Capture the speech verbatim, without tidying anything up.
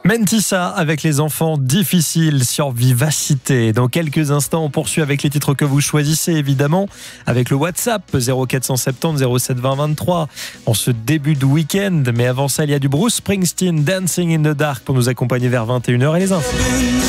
Mentissa avec les enfants difficiles sur Vivacité. Dans quelques instants, on poursuit avec les titres que vous choisissez, évidemment, avec le WhatsApp zéro quatre cent soixante-dix zéro sept vingt vingt-trois en ce début de week-end. Mais avant ça, il y a du Bruce Springsteen, Dancing in the Dark pour nous accompagner vers vingt et une heures et les infos.